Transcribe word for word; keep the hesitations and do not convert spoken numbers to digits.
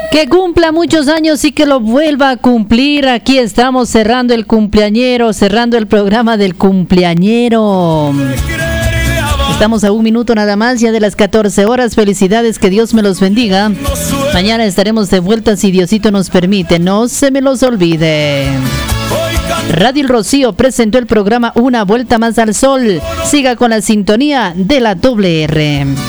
Que cumpla muchos años y que lo vuelva a cumplir. Aquí estamos cerrando el cumpleañero, cerrando el programa del cumpleañero. Estamos a un minuto nada más ya de las catorce horas. Felicidades, que Dios me los bendiga. Mañana estaremos de vuelta si Diosito nos permite. No se me los olvide. Radio El Rocío presentó el programa Una Vuelta Más al Sol. Siga con la sintonía de la doble R.